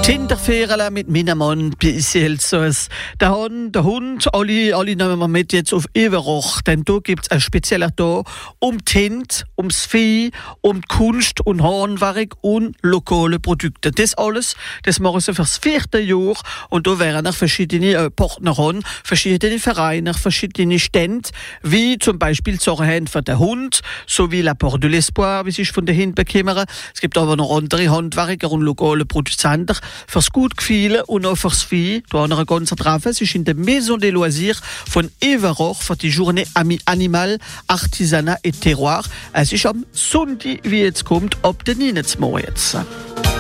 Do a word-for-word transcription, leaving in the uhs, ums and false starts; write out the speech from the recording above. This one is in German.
Tinderferien mit meinem Mann bis jetzt. Der Hund, der Hund, alle, alle nehmen wir mit jetzt auf Everoch, denn da gibt es einen speziellen Tag um Tint, ums Vieh, um die Kunst und Handwerk und lokale Produkte. Das alles, das machen sie fürs vierte Jahr und da werden auch verschiedene äh, Partner haben, verschiedene Vereine, verschiedene Stände, wie zum Beispiel Zorenhand für den Hund, sowie La Porte de l'Espoir, wie sie von den Hunden bekommen. Es gibt aber noch andere Handwerker und lokale Produzenten fürs Gutgefühl und auch fürs Vieh. Da haben wir einen ganzen Treffen. Es ist in der Maison des Loisirs von Everoch für die Journée Animal, Artisanat et Terroir. Es ist am Sonntag, wie jetzt kommt, ab den neunzehnten Mai jetzt.